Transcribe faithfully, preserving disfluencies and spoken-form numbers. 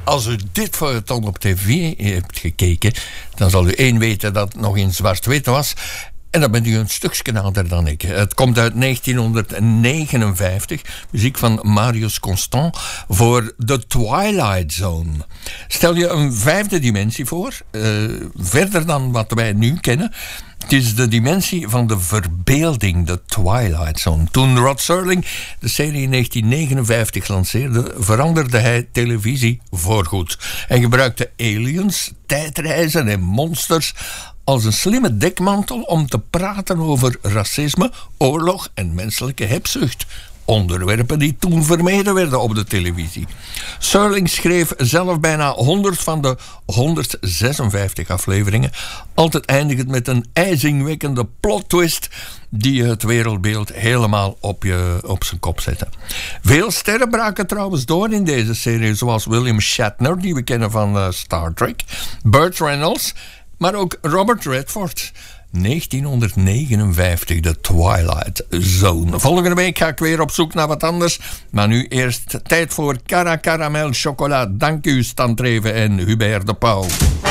Als u dit feuilleton op tv hebt gekeken, dan zal u één weten dat het nog in zwart-wit was. En dan bent u een stukje nader dan ik. Het komt uit negentienhonderdnegenenvijftig. Muziek van Marius Constant voor The Twilight Zone. Stel je een vijfde dimensie voor. Uh, verder dan wat wij nu kennen. Het is de dimensie van de verbeelding, de Twilight Zone. Toen Rod Serling de serie in negentien negenenvijftig lanceerde, veranderde hij televisie voorgoed. Hij gebruikte aliens, tijdreizen en monsters als een slimme dekmantel om te praten over racisme, oorlog en menselijke hebzucht. Onderwerpen die toen vermeden werden op de televisie. Serling schreef zelf bijna honderd van de honderdzesenvijftig afleveringen, altijd eindigend met een ijzingwekkende plot twist die het wereldbeeld helemaal op, je, op zijn kop zette. Veel sterren braken trouwens door in deze serie, zoals William Shatner, die we kennen van uh, Star Trek, Burt Reynolds, maar ook Robert Redford. negentienhonderdnegenenvijftig, de Twilight Zone. Volgende week ga ik weer op zoek naar wat anders. Maar nu eerst tijd voor Cara Caramel Chocolat. Dank u, Stan Treven en Hubert de Pauw.